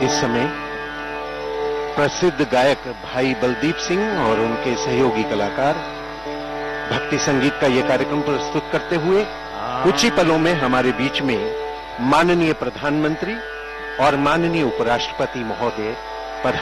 इस समय प्रसिद्ध गायक भाई बलदीप सिंह और उनके सहयोगी कलाकार भक्ति संगीत का यह कार्यक्रम प्रस्तुत करते हुए कुछ ही पलों में हमारे बीच में माननीय प्रधानमंत्री और माननीय उपराष्ट्रपति महोदय